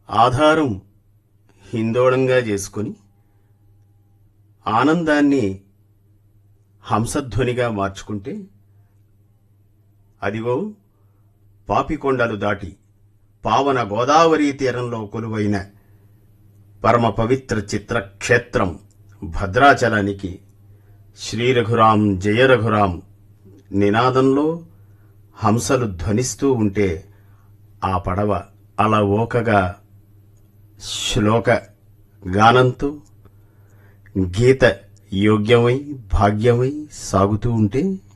ఆధారం హిందోళంగా చేసుకుని ఆనందాన్ని హంసధ్వనిగా మార్చుకుంటే అదిగో పాపికొండలు దాటి పావన గోదావరీ తీరంలో కొలువైన పరమ పవిత్ర చిత్రక్షేత్రం భద్రాచలానికి శ్రీ రఘురాం జయ రఘురాం నినాదంలో హంసలు ధ్వనిస్తూ ఉంటే ఆ పడవ అలవోకగా శ్లోక గానంతో గీత యోగ్యమై భాగ్యమై సాగుతూ ఉంటే